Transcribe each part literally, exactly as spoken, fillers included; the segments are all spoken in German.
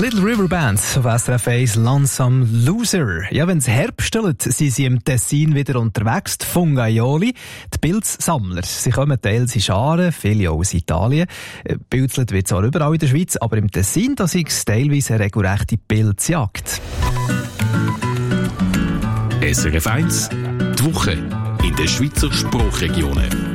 Little River Band auf S R F eins Lonesome Loser. Ja, wenn es herbstelt, sind sie im Tessin wieder unterwegs, die Fungaioli, die Pilzsammler. Sie kommen teils in Scharen, viele auch aus Italien. Pilzelt wird zwar überall in der Schweiz, aber im Tessin da ist es teilweise eine regelrechte Pilzjagd. S R F eins, die Woche in den Schweizer Sprachregionen.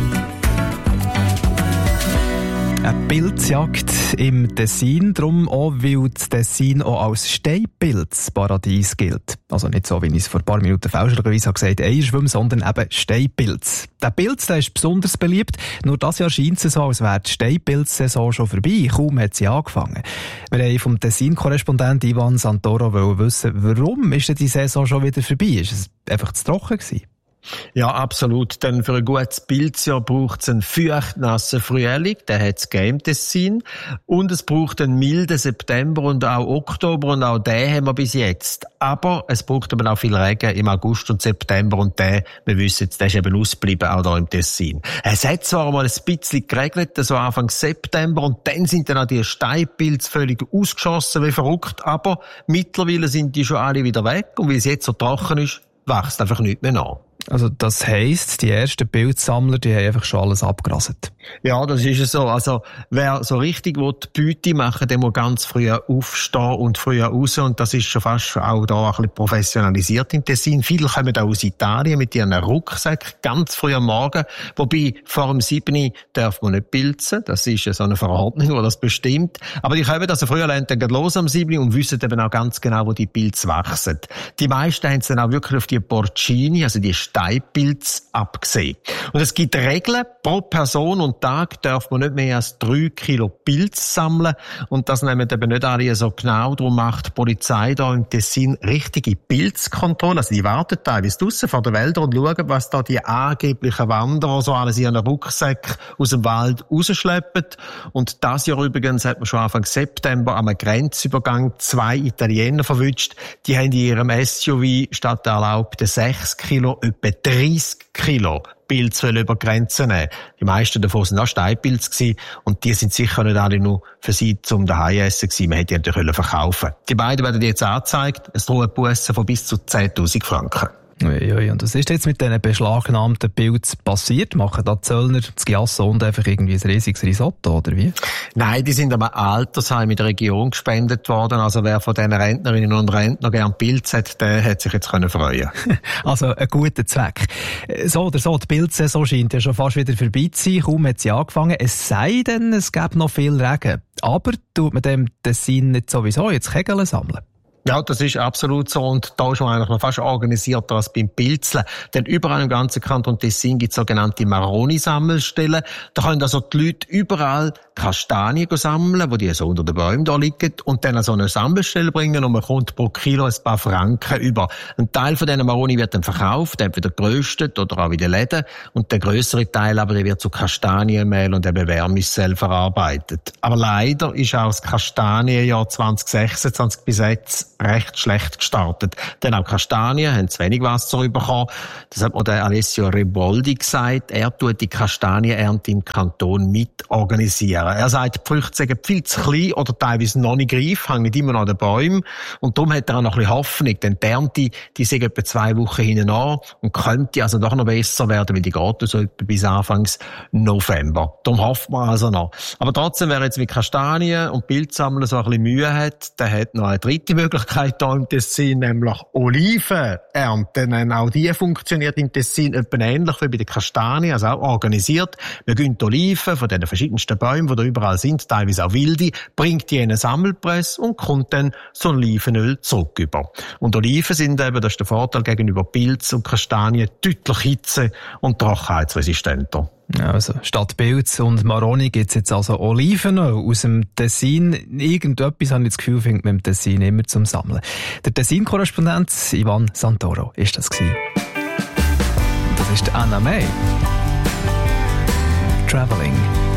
Eine Pilzjagd im Tessin, darum auch, weil das Tessin auch als Steinpilzparadies gilt. Also nicht so, wie ich es vor ein paar Minuten fälschlicherweise gesagt habe, Eierschwimm, sondern eben Steinpilz. Der Pilz der ist besonders beliebt, nur das Jahr scheint es so, als wäre die Steinpilz-Saison schon vorbei. Kaum hat sie angefangen. Wir haben vom Tessin-Korrespondent Ivan Santoro wissen, warum ist denn die Saison schon wieder vorbei? Ist es einfach zu trocken gewesen? Ja, absolut. Denn für ein gutes Pilzjahr braucht es einen feuchtnassen Frühling, der hat es gegeben im Tessin. Und es braucht einen milden September und auch Oktober und auch den haben wir bis jetzt. Aber es braucht aber auch viel Regen im August und September und der, wir wissen jetzt, der ist eben ausgeblieben, auch hier im Tessin. Es hat zwar mal ein bisschen geregnet, so Anfang September und dann sind dann auch die Steinpilze völlig ausgeschossen wie verrückt, aber mittlerweile sind die schon alle wieder weg und weil es jetzt so trocken ist, wächst einfach nichts mehr nach. Also das heisst, die ersten Pilzsammler, die haben einfach schon alles abgerasselt. Ja, das ist es so. Also wer so richtig will, die Beute machen, der muss ganz früh aufstehen und früh raus. Und das ist schon fast auch da ein bisschen professionalisiert im Tessin. Viele kommen da aus Italien mit ihren Rucksäcken ganz früh am Morgen. Wobei vor dem sieben darf man nicht pilzen. Das ist ja so eine Verordnung, die das bestimmt. Aber die kommen also früher lernen dann los am sieben und wissen eben auch ganz genau, wo die Pilze wachsen. Die meisten haben es dann auch wirklich auf die Porcini, also die Steinpilze, abgesehen. Und es gibt Regeln, pro Person und Tag darf man nicht mehr als drei Kilo Pilz sammeln. Und das nehmen eben nicht alle so genau. Darum macht die Polizei da im Tessin richtige Pilzkontrolle. Also die warten teilweise draussen vor den Wäldern und schauen, was da die angeblichen Wanderer so alles in ihren Rucksäcken aus dem Wald rausschleppen. Und das Jahr übrigens hat man schon Anfang September am Grenzübergang zwei Italiener verwünscht. Die haben in ihrem S U V statt der erlaubten sechs Kilo etwa dreißig Kilo Pilze über die Grenze nehmen. Die meisten davon sind auch Steinpilze gewesen und die sind sicher nicht alle nur für sie zum daheim essen gewesen. Man hätte die natürlich verkaufen. Die beiden werden jetzt angezeigt. Es drohen Bussen von bis zu zehntausend Franken. Ui, ui. Und was ist jetzt mit diesen beschlagnahmten Pilzen passiert? Machen da die Zöllner das Giasso und einfach irgendwie ein riesiges Risotto, oder wie? Nein, die sind aber Altersheim in der Region gespendet worden. Also wer von diesen Rentnerinnen und Rentnern gern Pilze hat, der hat sich jetzt können freuen. Also ein guter Zweck. So oder so, die Pilzsaison scheint ja schon fast wieder vorbei zu sein. Kaum hat sie angefangen. Es sei denn, es gäbe noch viel Regen. Aber tut man dem Tessin nicht sowieso jetzt Kegeln sammeln? Ja, das ist absolut so und da schon eigentlich noch fast organisierter als beim Pilzeln. Denn überall im ganzen Kanton Tessin gibt es sogenannte Maroni-Sammelstellen. Da können also die Leute überall Kastanien sammeln, wo die so unter den Bäumen da liegen und dann an so eine Sammelstelle bringen und man kommt pro Kilo ein paar Franken über. Ein Teil von diesen Maroni wird dann verkauft, entweder geröstet oder auch in den Läden und der grössere Teil aber der wird zu Kastanienmehl und eben Wärmissel verarbeitet. Aber leider ist auch das Kastanienjahr zwanzig sechsundzwanzig bis jetzt recht schlecht gestartet. Denn auch Kastanien haben zu wenig Wasser bekommen. Das hat mir der Alessio Reboldi gesagt. Er tut die Kastanienernte im Kanton mitorganisieren. Er sagt, die Früchte sind viel zu klein oder teilweise noch nicht reif, hängen immer noch an den Bäumen. Und darum hat er auch noch ein bisschen Hoffnung. Denn die Ernte, die sind etwa zwei Wochen hinten an und könnte also doch noch besser werden, weil die geht so etwa bis Anfangs November. Darum hofft man also noch. Aber trotzdem, wer jetzt mit Kastanien und Pilzsammeln so ein bisschen Mühe hat, der hat noch eine dritte Möglichkeit hier im Tessin, nämlich Oliven ernten. Auch die funktioniert im Tessin etwa ähnlich wie bei den Kastanien, also auch organisiert. Man gönnt Oliven von den verschiedensten Bäumen, die da überall sind, teilweise auch wilde, bringt die in eine Sammelpresse und kommt dann so Olivenöl zurück über. Und Oliven sind eben, das ist der Vorteil gegenüber Pilz und Kastanien, deutlich hitze- und trockenheitsresistenter. Also, statt Pilz und Maroni gibt's jetzt also Olivenöl aus dem Tessin. Irgendetwas, habe ich das Gefühl, findet man im Tessin immer zum Sammeln. Der Tessin-Korrespondent Ivan Santoro ist das gewesen. Und das ist Anna May. Traveling.